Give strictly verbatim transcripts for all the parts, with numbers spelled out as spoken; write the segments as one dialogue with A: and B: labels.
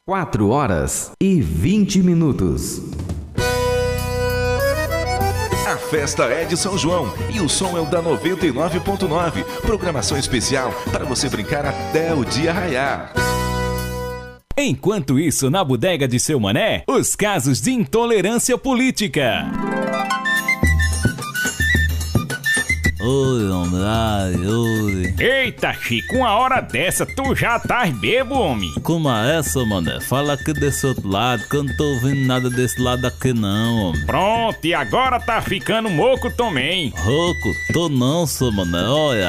A: quatro horas e vinte minutos.
B: A festa é de São João e o som é o da noventa e nove ponto nove. Programação especial para você brincar até o dia raiar.
C: Enquanto isso, na bodega de Seu Mané, os casos de intolerância política.
D: Oi, homem, ai, oi.
E: Eita, Chico, uma hora dessa, tu já tá bebo, homem.
D: Como é essa, mané? Fala aqui desse outro lado, que eu não tô ouvindo nada desse lado aqui não, homem.
E: Pronto, e agora tá ficando moco também.
D: Rouco? Tô não, sou mané,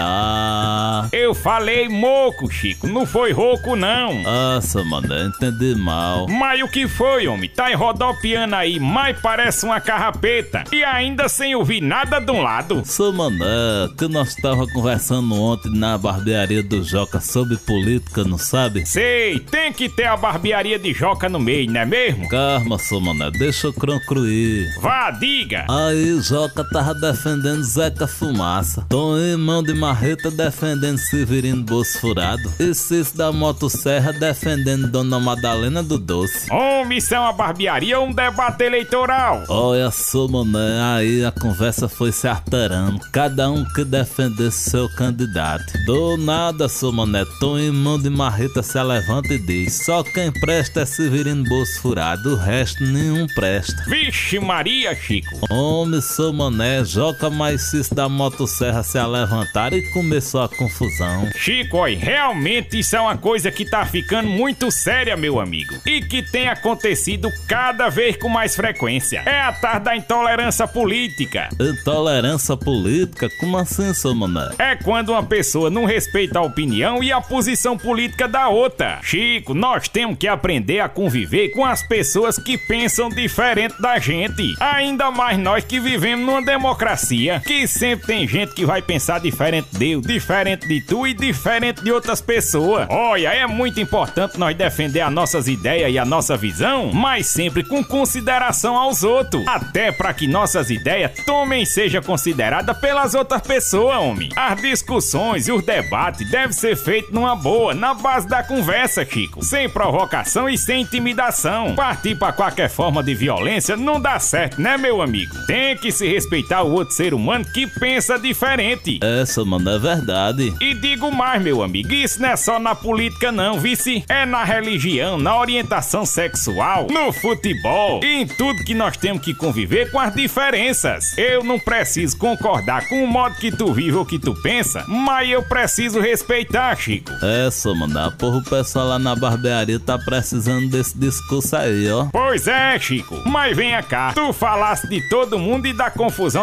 D: olha.
E: Eu falei moco, Chico, não foi rouco não.
D: Nossa, mané, entendi mal.
E: Mas o que foi, homem? Tá rodopiando aí, mas parece uma carrapeta. E ainda sem ouvir nada de um lado.
D: Sou mané, que nós tava conversando ontem na barbearia do Joca sobre política, não sabe?
E: Sei, tem que ter a barbearia de Joca no meio, não é mesmo?
D: Calma, sou mané, deixa eu concluir.
E: Vá, diga.
D: Aí o Joca tava defendendo Zeca Fumaça, Tom Irmão de Marreta defendendo Severino Bolso Furado e Cício da Motosserra defendendo Dona Madalena do Doce.
E: Homem, isso é uma barbearia ou um debate eleitoral?
D: Olha só, mané, aí a conversa foi se alterando, cada um que defendesse seu candidato. Do nada, sou mané, Tom Irmão de Marreta se levanta e diz: só quem presta é Severino Bolso Furado, o resto nenhum presta.
E: Vixe Maria, Chico.
D: Homem, sou mané, Joca mais Cício da Motosserra se levantaram e começou a confusão.
E: Chico, oi, realmente isso é uma coisa que tá ficando muito séria, meu amigo. E que tem acontecido cada vez com mais frequência. É a tarde da intolerância política.
D: Intolerância política? Como assim, sou mané?
E: É quando uma pessoa não respeita a opinião e a posição política da outra. Chico, nós temos que aprender a conviver com as pessoas que pensam diferente da gente. Ainda mais nós que vivemos numa democracia, que sempre tem gente que vai pensar diferente de eu, diferente de tu e diferente de outras pessoas. Olha, é muito importante nós defender as nossas ideias e a nossa visão, mas sempre com consideração aos outros. Até para que nossas ideias também sejam consideradas pelas outras pessoas, homem. As discussões e os debates devem ser feitos numa boa, na base da conversa, Chico. Sem provocação e sem intimidação. Partir para qualquer forma de violência não dá certo, né, meu amigo? Tem que se respeitar o outro ser humano que pensa diferente.
D: Essa, mano, é verdade.
E: E digo mais, meu amigo, isso não é só na política não, vice. É na religião, na orientação sexual, no futebol e em tudo que nós temos que conviver com as diferenças. Eu não preciso concordar com o modo que tu vive ou que tu pensa, mas eu preciso respeitar, Chico.
D: Essa, mano, porra, o pessoal lá na barbearia tá precisando desse discurso aí, ó.
E: Pois é, Chico, mas venha cá, tu falaste de todo mundo e da confusão